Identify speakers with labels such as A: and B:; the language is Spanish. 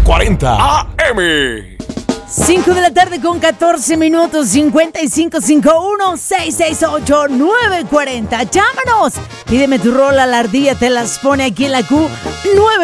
A: 940 AM.
B: 5 de la tarde con 14 minutos, 5551-668-940. Llámanos, pídeme tu rola, la ardilla te las pone aquí en la Q9.